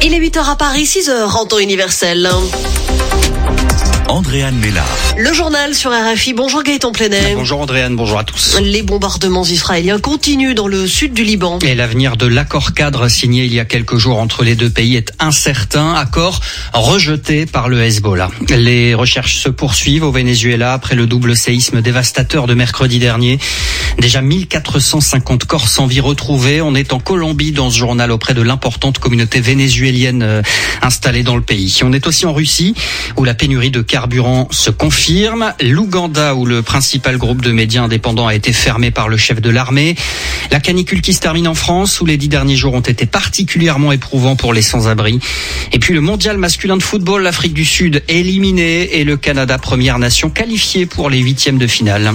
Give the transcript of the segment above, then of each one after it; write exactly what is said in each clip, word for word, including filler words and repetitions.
Il est huit heures à Paris, six heures en temps universel. Andréane Mélard. Le journal sur R F I. Bonjour Gaëtan Plenet. Bonjour Andréane, bonjour à tous. Les bombardements israéliens continuent dans le sud du Liban. Et l'avenir de l'accord cadre signé il y a quelques jours entre les deux pays est incertain. Accord rejeté par le Hezbollah. Les recherches se poursuivent au Venezuela après le double séisme dévastateur de mercredi dernier. Déjà mille quatre cent cinquante corps sans vie retrouvés. On est en Colombie dans ce journal auprès de l'importante communauté vénézuélienne installée dans le pays. On est aussi en Russie où la pénurie de carburant se confirme. L'Ouganda où le principal groupe de médias indépendants a été fermé par le chef de l'armée. La canicule qui se termine en France où les dix derniers jours ont été particulièrement éprouvants pour les sans-abri. Et puis le mondial masculin de football, l'Afrique du Sud éliminé et le Canada première nation qualifiée pour les huitièmes de finale.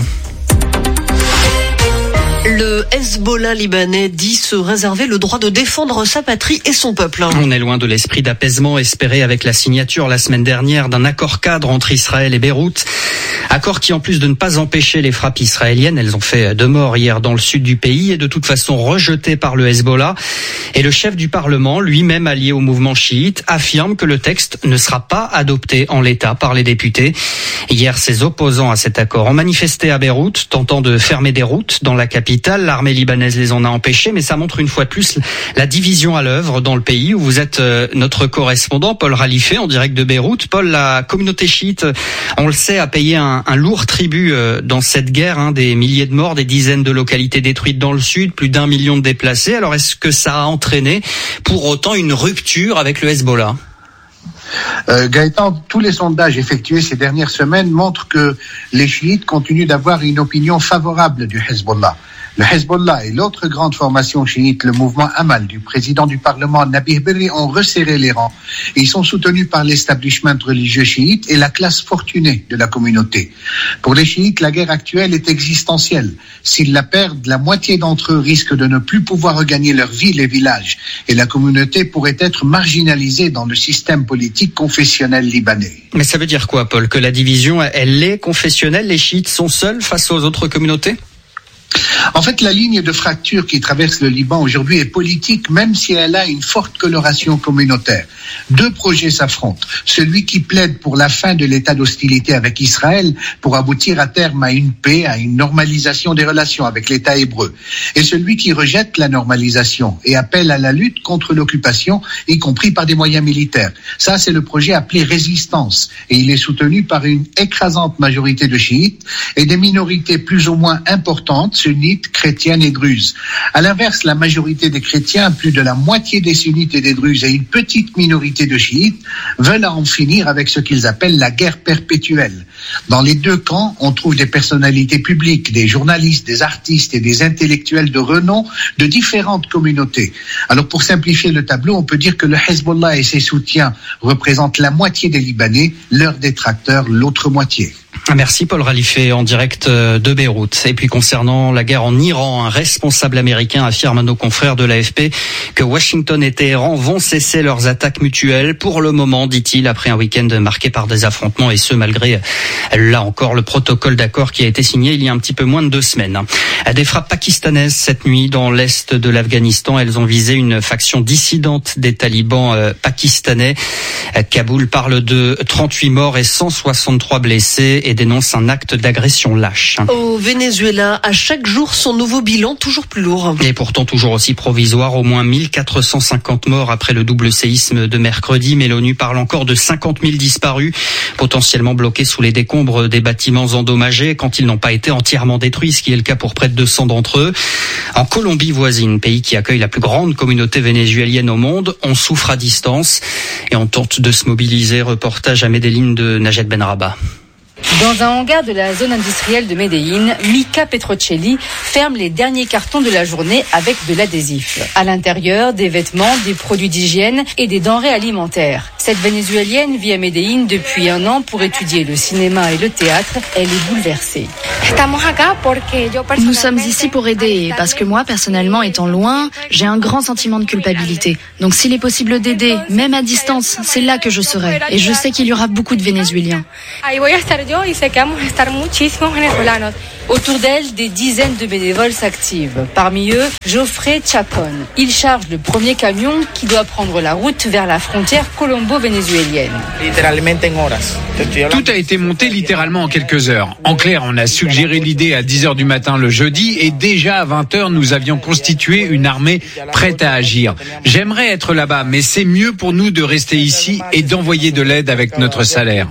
Le Hezbollah libanais dit se réserver le droit de défendre sa patrie et son peuple. On est loin de l'esprit d'apaisement espéré avec la signature la semaine dernière d'un accord cadre entre Israël et Beyrouth. Accord qui, en plus de ne pas empêcher les frappes israéliennes, elles ont fait deux morts hier dans le sud du pays, est de toute façon rejeté par le Hezbollah. Et le chef du Parlement, lui-même allié au mouvement chiite, affirme que le texte ne sera pas adopté en l'état par les députés. Hier, ses opposants à cet accord ont manifesté à Beyrouth, tentant de fermer des routes dans la capitale. L'armée libanaise les en a empêchés, mais ça montre une fois de plus la division à l'œuvre dans le pays où vous êtes euh, notre correspondant, Paul Ralifé, en direct de Beyrouth. Paul, la communauté chiite, on le sait, a payé un, un lourd tribut euh, dans cette guerre, hein, des milliers de morts, des dizaines de localités détruites dans le sud, plus d'un million de déplacés. Alors est-ce que ça a entraîné pour autant une rupture avec le Hezbollah ? Euh, Gaëtan, tous les sondages effectués ces dernières semaines montrent que les chiites continuent d'avoir une opinion favorable du Hezbollah. Le Hezbollah et l'autre grande formation chiite, le mouvement Amal du président du Parlement Nabih Berri, ont resserré les rangs. Ils sont soutenus par l'establishment religieux chiite et la classe fortunée de la communauté. Pour les chiites, la guerre actuelle est existentielle. S'ils la perdent, la moitié d'entre eux risquent de ne plus pouvoir regagner leur ville et village. Et la communauté pourrait être marginalisée dans le système politique confessionnel libanais. Mais ça veut dire quoi, Paul ? Que la division, elle est confessionnelle ? Les chiites sont seuls face aux autres communautés ? En fait, la ligne de fracture qui traverse le Liban aujourd'hui est politique, même si elle a une forte coloration communautaire. Deux projets s'affrontent. Celui qui plaide pour la fin de l'état d'hostilité avec Israël pour aboutir à terme à une paix, à une normalisation des relations avec l'État hébreu. Et celui qui rejette la normalisation et appelle à la lutte contre l'occupation, y compris par des moyens militaires. Ça, c'est le projet appelé Résistance. Et il est soutenu par une écrasante majorité de chiites et des minorités plus ou moins importantes, sunnites, chrétiennes et druzes. À l'inverse, la majorité des chrétiens, plus de la moitié des sunnites et des druzes et une petite minorité de chiites veulent en finir avec ce qu'ils appellent la guerre perpétuelle. Dans les deux camps, on trouve des personnalités publiques, des journalistes, des artistes et des intellectuels de renom de différentes communautés. Alors pour simplifier le tableau, on peut dire que le Hezbollah et ses soutiens représentent la moitié des Libanais, leurs détracteurs l'autre moitié. Merci Paul Ralifé en direct de Beyrouth. Et puis concernant la guerre en Iran, un responsable américain affirme à nos confrères de l'A F P que Washington et Téhéran vont cesser leurs attaques mutuelles pour le moment, dit-il, après un week-end marqué par des affrontements et ce malgré, là encore, le protocole d'accord qui a été signé il y a un petit peu moins de deux semaines. Des frappes pakistanaises cette nuit dans l'est de l'Afghanistan. Elles ont visé une faction dissidente des talibans pakistanais. Kaboul parle de trente-huit morts et cent soixante-trois blessés et dénonce un acte d'agression lâche. Au Venezuela, à chaque jour, son nouveau bilan toujours plus lourd. Et pourtant toujours aussi provisoire, au moins mille quatre cent cinquante morts après le double séisme de mercredi. Mais l'ONU parle encore de cinquante mille disparus, potentiellement bloqués sous les décombres des bâtiments endommagés quand ils n'ont pas été entièrement détruits, ce qui est le cas pour près de deux cents d'entre eux. En Colombie voisine, pays qui accueille la plus grande communauté vénézuélienne au monde, on souffre à distance et on tente de se mobiliser. Reportage à Medellín de Najed Benraba. Dans un hangar de la zone industrielle de Medellín, Mika Petrocelli ferme les derniers cartons de la journée avec de l'adhésif. À l'intérieur, des vêtements, des produits d'hygiène et des denrées alimentaires. Cette Vénézuélienne vit à Medellín depuis un an pour étudier le cinéma et le théâtre. Elle est bouleversée. Nous sommes ici pour aider, parce que moi, personnellement, étant loin, j'ai un grand sentiment de culpabilité. Donc s'il est possible d'aider, même à distance, c'est là que je serai. Et je sais qu'il y aura beaucoup de Vénézuéliens. Autour d'elle, des dizaines de bénévoles s'activent. Parmi eux, Geoffrey Chacon. Il charge le premier camion qui doit prendre la route vers la frontière colombo-vénézuélienne. Tout a été monté littéralement en quelques heures. En clair, on a suggéré l'idée à dix heures du matin le jeudi et déjà à vingt heures, nous avions constitué une armée prête à agir. J'aimerais être là-bas, mais c'est mieux pour nous de rester ici et d'envoyer de l'aide avec notre salaire.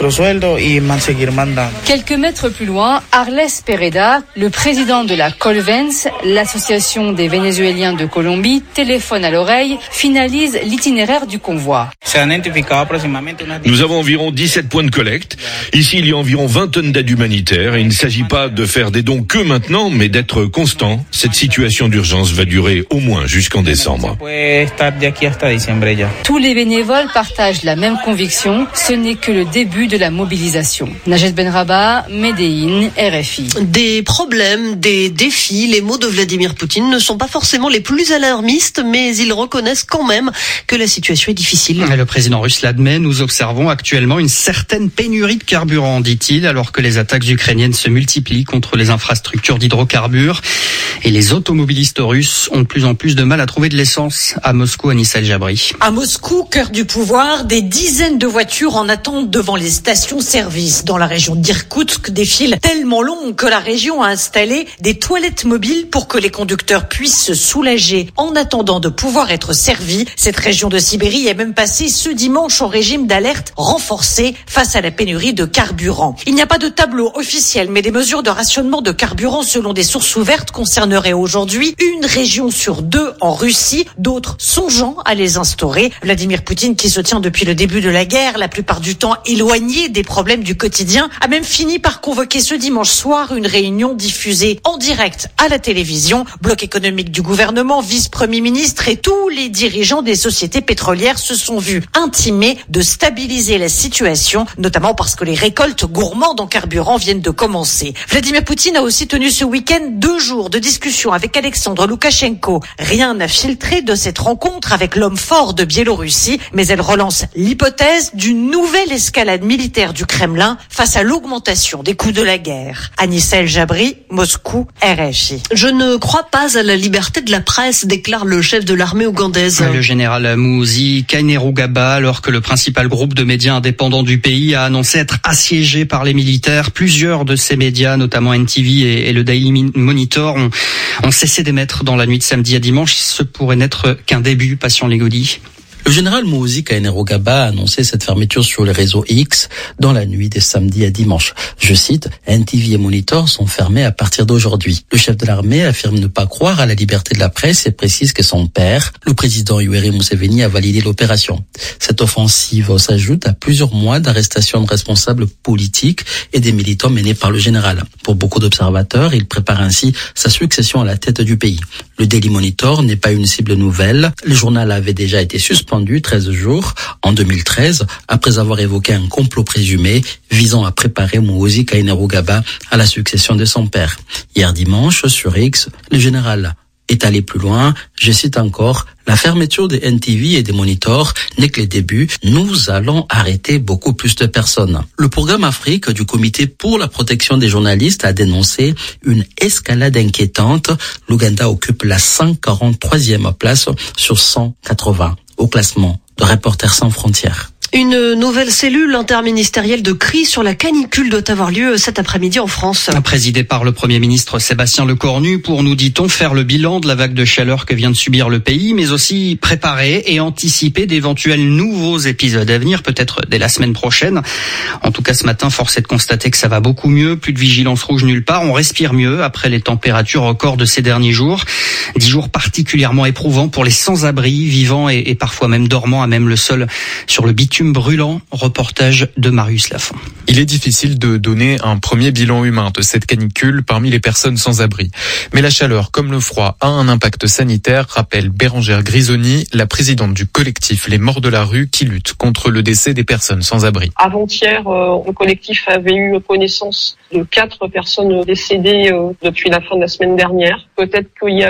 Quelques mètres plus loin, Arles Pereda, le président de la Colvens, l'association des Vénézuéliens de Colombie, téléphone à l'oreille, finalise l'itinéraire du convoi. Nous avons environ dix-sept points de collecte. Ici, il y a environ vingt tonnes d'aide humanitaire. Il ne s'agit pas de faire des dons que maintenant, mais d'être constant. Cette situation d'urgence va durer au moins jusqu'en décembre. Tous les bénévoles partagent la même conviction. Ce n'est que le début de la mobilisation. Najed Benrabah, Medellín, R F I. Des problèmes, des défis, les mots de Vladimir Poutine ne sont pas forcément les plus alarmistes, mais ils reconnaissent quand même que la situation est difficile. Le président russe l'admet, nous observons actuellement une certaine pénurie de carburant, dit-il, alors que les attaques ukrainiennes se multiplient contre les infrastructures d'hydrocarbures et les automobilistes russes ont de plus en plus de mal à trouver de l'essence. À Moscou, Anissa El Jabri. À Moscou, cœur du pouvoir, des dizaines de voitures en attente devant les stations-service. Dans la région d'Irkoutsk, des files tellement longues que la région a installé des toilettes mobiles pour que les conducteurs puissent se soulager en attendant de pouvoir être servis. Cette région de Sibérie est même passée ce dimanche au régime d'alerte renforcé face à la pénurie de carburant. Il n'y a pas de tableau officiel, mais des mesures de rationnement de carburant selon des sources ouvertes concerneraient aujourd'hui une région sur deux en Russie, d'autres songeant à les instaurer. Vladimir Poutine, qui se tient depuis le début de la guerre, la plupart du temps éloigné des problèmes du quotidien, a même fini par convoquer ce dimanche soir une réunion diffusée en direct à la télévision. Bloc économique du gouvernement, vice-premier ministre et tous les dirigeants des sociétés pétrolières se sont vus intimés de stabiliser la situation, notamment parce que les récoltes gourmandes en carburant viennent de commencer. Vladimir Poutine a aussi tenu ce week-end deux jours de discussion avec Alexandre Loukachenko. Rien n'a filtré de cette rencontre avec l'homme fort de Biélorussie, mais elle relance l'hypothèse d'une nouvelle escalade militaire du Kremlin face à l'augmentation des coûts de la guerre. Anissa El Jabri, Moscou, R F I. Je ne crois pas à la liberté de la presse, déclare le chef de l'armée ougandaise. Le général Muhoozi Kainerugaba, alors que le principal groupe de médias indépendants du pays a annoncé être assiégé par les militaires. Plusieurs de ces médias, notamment N T V et, et le Daily Monitor, ont, ont cessé d'émettre dans la nuit de samedi à dimanche. Ce pourrait n'être qu'un début, Patient Légaudy. Le général Muhoozi Kainerugaba a annoncé cette fermeture sur le réseau X dans la nuit de samedi à dimanche. Je cite, N T V et Monitor sont fermés à partir d'aujourd'hui. Le chef de l'armée affirme ne pas croire à la liberté de la presse et précise que son père, le président Yoweri Museveni, a validé l'opération. Cette offensive s'ajoute à plusieurs mois d'arrestation de responsables politiques et des militants menés par le général. Pour beaucoup d'observateurs, il prépare ainsi sa succession à la tête du pays. Le Daily Monitor n'est pas une cible nouvelle. Le journal avait déjà été suspendu treize jours en deux mille treize après avoir évoqué un complot présumé visant à préparer Muhoozi Kainerugaba à la succession de son père. Hier dimanche, sur X, le général est allé plus loin. Je cite encore, la fermeture des N T V et des monitors n'est que le début. Nous allons arrêter beaucoup plus de personnes. Le programme Afrique du Comité pour la protection des journalistes a dénoncé une escalade inquiétante. L'Ouganda occupe la cent quarante-troisième place sur cent quatre-vingts au classement de Reporters sans frontières. Une nouvelle cellule interministérielle de crise sur la canicule doit avoir lieu cet après-midi en France. Présidée par le Premier ministre Sébastien Lecornu pour, nous dit-on, faire le bilan de la vague de chaleur que vient de subir le pays, mais aussi préparer et anticiper d'éventuels nouveaux épisodes à venir, peut-être dès la semaine prochaine. En tout cas, ce matin, force est de constater que ça va beaucoup mieux, plus de vigilance rouge nulle part, on respire mieux après les températures records de ces derniers jours. Dix jours particulièrement éprouvants pour les sans-abri, vivants et, et parfois même dormants à même le sol sur le bitume brûlant. Reportage de Marius Lafont. Il est difficile de donner un premier bilan humain de cette canicule parmi les personnes sans abri. Mais la chaleur, comme le froid, a un impact sanitaire, rappelle Bérangère Grisoni, la présidente du collectif Les Morts de la Rue qui lutte contre le décès des personnes sans abri. Avant-hier, euh, le collectif avait eu connaissance de quatre personnes décédées euh, depuis la fin de la semaine dernière. Peut-être qu'il y a eu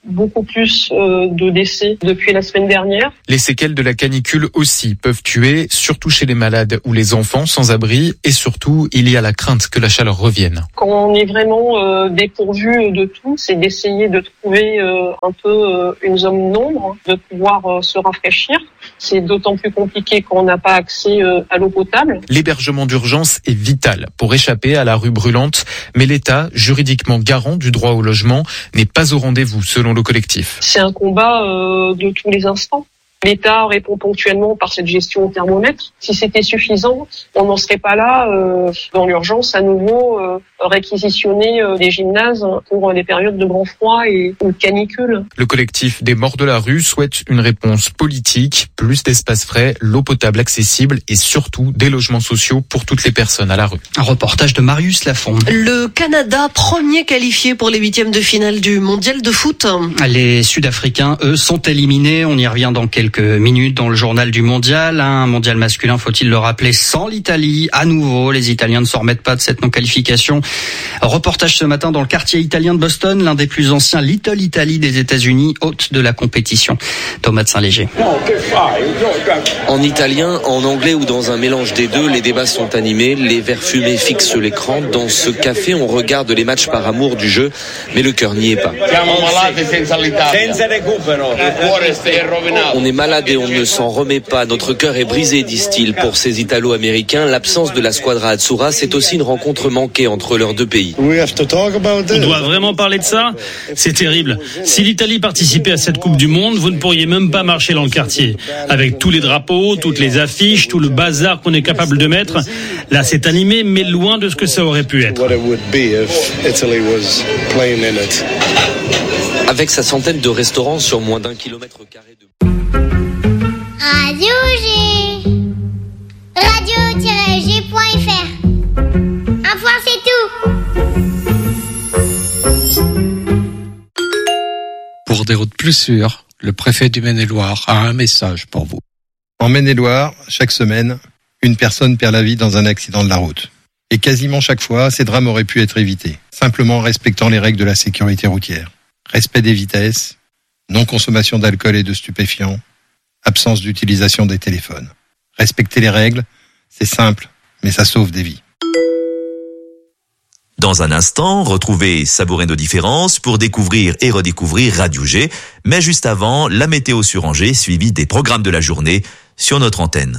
beaucoup plus euh, de décès depuis la semaine dernière. Les séquelles de la canicule aussi peuvent tuer, surtout chez les malades ou les enfants sans abri, et surtout, il y a la crainte que la chaleur revienne. Quand on est vraiment euh, dépourvu de tout, c'est d'essayer de trouver euh, un peu euh, une zone d'ombre, de pouvoir euh, se rafraîchir. C'est d'autant plus compliqué quand on n'a pas accès euh, à l'eau potable. L'hébergement d'urgence est vital pour échapper à la rue brûlante, mais l'État, juridiquement garant du droit au logement, n'est pas au rendez-vous selon le collectif. C'est un combat euh, de tous les instants. L'État répond ponctuellement par cette gestion au thermomètre. Si c'était suffisant, on n'en serait pas là euh, dans l'urgence à nouveau euh, réquisitionner euh, des gymnases pour les périodes de grand froid et de canicule. Le collectif des morts de la rue souhaite une réponse politique, plus d'espaces frais, l'eau potable accessible et surtout des logements sociaux pour toutes les personnes à la rue. Un reportage de Marius Lafont. Le Canada, premier qualifié pour les huitièmes de finale du mondial de foot. Les Sud-Africains, eux, sont éliminés. On y revient dans quelques minutes dans le journal du mondial. Un mondial masculin, faut-il le rappeler, sans l'Italie. À nouveau, les Italiens ne s'en remettent pas de cette non-qualification. Reportage ce matin dans le quartier italien de Boston, l'un des plus anciens Little Italy des États-Unis, hôte de la compétition. Thomas de Saint-Léger. En italien, en anglais ou dans un mélange des deux, les débats sont animés, les verres fumés fixent l'écran. Dans ce café, on regarde les matchs par amour du jeu, mais le cœur n'y est pas. On est malade et on ne s'en remet pas. Notre cœur est brisé, disent-ils. Pour ces Italo-Américains, l'absence de la Squadra Azzurra, c'est aussi une rencontre manquée entre leurs deux pays. On doit vraiment parler de ça ? C'est terrible. Si l'Italie participait à cette Coupe du Monde, vous ne pourriez même pas marcher dans le quartier. Avec tous les drapeaux, toutes les affiches, tout le bazar qu'on est capable de mettre, là c'est animé, mais loin de ce que ça aurait pu être. Avec sa centaine de restaurants sur moins d'un kilomètre carré de... Radio G. radio tiret g point f r. Un point, c'est tout. Pour des routes plus sûres, le préfet du Maine-et-Loire a un message pour vous. En Maine-et-Loire, chaque semaine, une personne perd la vie dans un accident de la route. Et quasiment chaque fois, ces drames auraient pu être évités, simplement en respectant les règles de la sécurité routière. Respect des vitesses, non-consommation d'alcool et de stupéfiants, absence d'utilisation des téléphones. Respecter les règles, c'est simple, mais ça sauve des vies. Dans un instant, retrouvez Savourer nos différences pour découvrir et redécouvrir Radio G. Mais juste avant, la météo sur Angers, suivie des programmes de la journée sur notre antenne.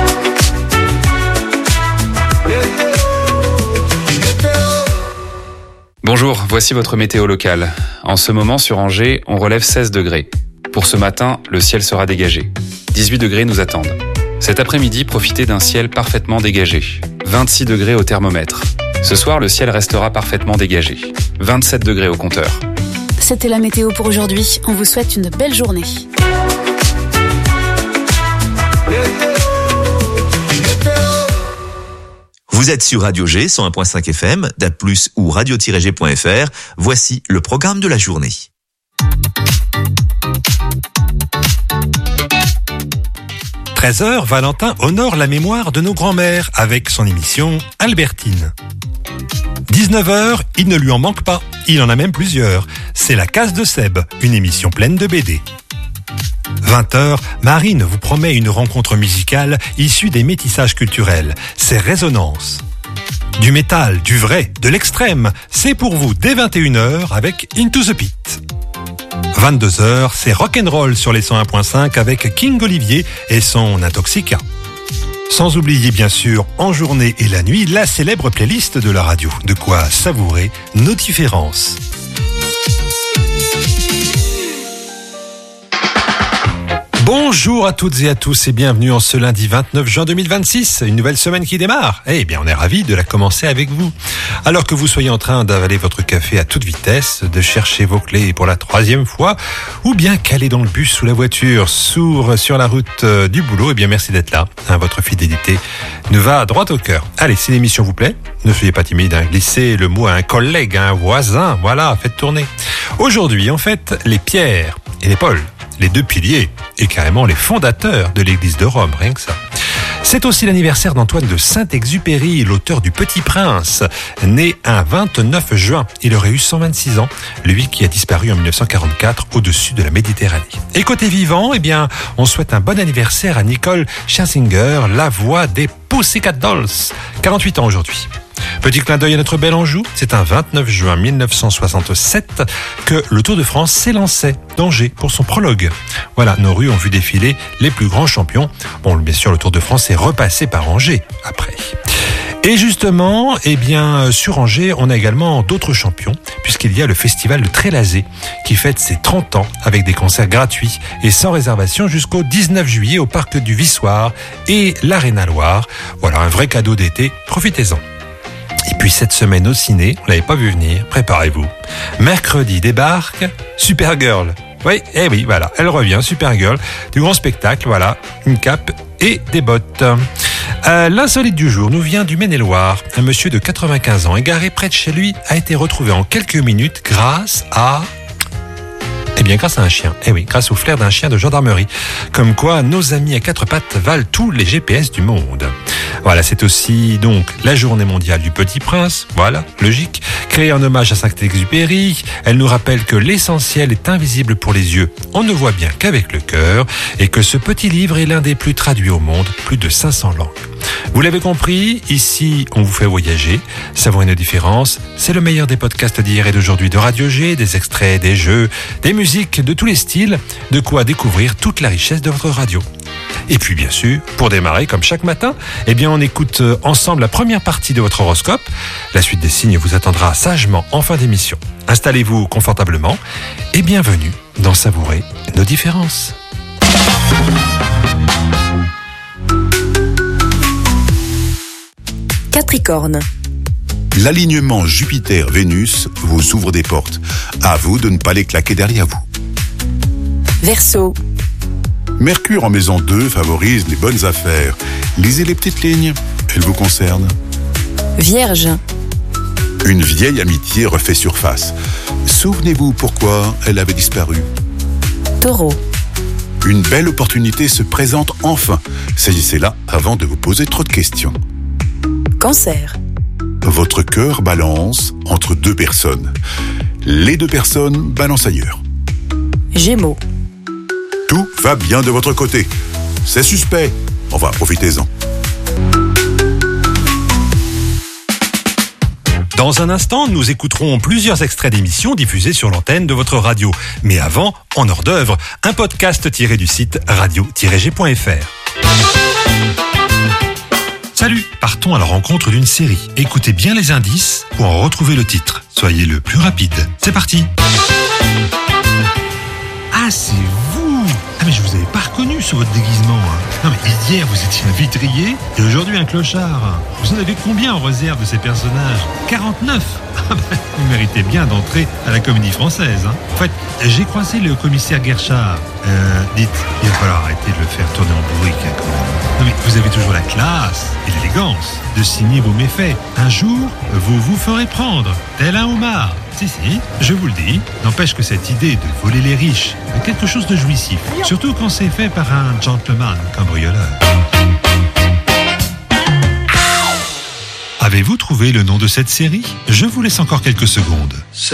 Bonjour, voici votre météo locale. En ce moment, sur Angers, on relève seize degrés. Pour ce matin, le ciel sera dégagé. dix-huit degrés nous attendent. Cet après-midi, profitez d'un ciel parfaitement dégagé. vingt-six degrés au thermomètre. Ce soir, le ciel restera parfaitement dégagé. vingt-sept degrés au compteur. C'était la météo pour aujourd'hui. On vous souhaite une belle journée. Vous êtes sur Radio G, cent un virgule cinq F M, D A B plus, ou radio tiret g point f r. Voici le programme de la journée. treize heures, Valentin honore la mémoire de nos grands-mères avec son émission Albertine. dix-neuf heures, il ne lui en manque pas, il en a même plusieurs. C'est la Case de Seb, une émission pleine de B D. vingt heures, Marine vous promet une rencontre musicale issue des métissages culturels. C'est Résonance. Du métal, du vrai, de l'extrême, c'est pour vous dès vingt et une heures avec Into the Pit. vingt-deux heures, c'est rock'n'roll sur les cent un virgule cinq avec King Olivier et son Intoxica. Sans oublier bien sûr, en journée et la nuit, la célèbre playlist de la radio. De quoi savourer nos différences. Bonjour à toutes et à tous et bienvenue en ce lundi vingt-neuf juin deux mille vingt-six, une nouvelle semaine qui démarre. Eh bien, on est ravis de la commencer avec vous. Alors que vous soyez en train d'avaler votre café à toute vitesse, de chercher vos clés pour la troisième fois, ou bien calé dans le bus ou la voiture, sourd sur la route du boulot, eh bien, merci d'être là. Hein, votre fidélité nous va droit au cœur. Allez, si l'émission vous plaît, ne soyez pas timide, hein, glissez le mot à un collègue, à un voisin, voilà, faites tourner. Aujourd'hui, en fait, les Pierre et les Paul, les deux piliers et carrément les fondateurs de l'église de Rome, rien que ça. C'est aussi l'anniversaire d'Antoine de Saint-Exupéry, l'auteur du Petit Prince, né un vingt-neuf juin. Il aurait eu cent vingt-six ans, lui qui a disparu en mille neuf cent quarante-quatre au-dessus de la Méditerranée. Et côté vivant, eh bien, on souhaite un bon anniversaire à Nicole Scherzinger, la voix des Pussycat Dolls, quarante-huit ans aujourd'hui. Petit clin d'œil à notre bel Anjou, c'est un vingt-neuf juin mille neuf cent soixante-sept que le Tour de France s'élançait d'Angers pour son prologue. Voilà, nos rues ont vu défiler les plus grands champions. Bon, bien sûr, le Tour de France est repassé par Angers après. Et justement, eh bien, sur Angers, on a également d'autres champions, puisqu'il y a le festival de Trélazé, qui fête ses trente ans avec des concerts gratuits et sans réservation jusqu'au dix-neuf juillet au parc du Vissoir et l'Arena Loire. Voilà, un vrai cadeau d'été, profitez-en. Et puis cette semaine au ciné, on l'avait pas vu venir, préparez-vous. Mercredi débarque Supergirl. Oui, eh oui, voilà, elle revient, Supergirl, du grand spectacle, voilà, une cape et des bottes. Euh, l'insolite du jour nous vient du Maine-et-Loire. Un monsieur de quatre-vingt-quinze ans, égaré près de chez lui, a été retrouvé en quelques minutes grâce à... Eh bien, grâce à un chien. Eh oui, grâce au flair d'un chien de gendarmerie. Comme quoi, nos amis à quatre pattes valent tous les G P S du monde. Voilà, c'est aussi donc la journée mondiale du Petit Prince. Voilà, logique. Créée en hommage à Saint-Exupéry, elle nous rappelle que l'essentiel est invisible pour les yeux. On ne voit bien qu'avec le cœur et que ce petit livre est l'un des plus traduits au monde, plus de cinq cents langues. Vous l'avez compris, ici, on vous fait voyager. Savourez nos différences. C'est le meilleur des podcasts d'hier et d'aujourd'hui de Radio G, des extraits, des jeux, des musiques de tous les styles, de quoi découvrir toute la richesse de votre radio. Et puis bien sûr, pour démarrer comme chaque matin, eh bien on écoute ensemble la première partie de votre horoscope. La suite des signes vous attendra sagement en fin d'émission. Installez-vous confortablement et bienvenue dans Savourer nos différences. Capricorne. L'alignement Jupiter-Vénus vous ouvre des portes. À vous de ne pas les claquer derrière vous. Verseau. Mercure en maison deux favorise les bonnes affaires. Lisez les petites lignes, elles vous concernent. Vierge. Une vieille amitié refait surface. Souvenez-vous pourquoi elle avait disparu. Taureau. Une belle opportunité se présente enfin. Saisissez-la avant de vous poser trop de questions. Cancer. Votre cœur balance entre deux personnes. Les deux personnes balancent ailleurs. Gémeaux. Tout va bien de votre côté. C'est suspect. Enfin, profitez-en. Dans un instant, nous écouterons plusieurs extraits d'émissions diffusées sur l'antenne de votre radio. Mais avant, en hors d'œuvre, un podcast tiré du site radio tiret g point f r. Salut, partons à la rencontre d'une série. Écoutez bien les indices pour en retrouver le titre. Soyez le plus rapide. C'est parti. Ah, c'est vous! Ah, mais je vous avais pas reconnu sous votre déguisement. Hein. Non, mais hier, vous étiez un vitrier et aujourd'hui un clochard. Vous en avez combien en réserve de ces personnages? quarante-neuf. Ah ben, vous méritez bien d'entrer à la Comédie Française. Hein. En fait, j'ai croisé le commissaire Guerchard. Euh, dites, il va falloir arrêter de le faire tourner en bourrique, hein, quand même. Non, mais vous avez toujours la classe et l'élégance de signer vos méfaits. Un jour, vous vous ferez prendre, tel un homard. Si, si, je vous le dis. N'empêche que cette idée de voler les riches est quelque chose de jouissif. Surtout quand c'est fait par un gentleman cambrioleur. Avez-vous trouvé le nom de cette série? Je vous laisse encore quelques secondes.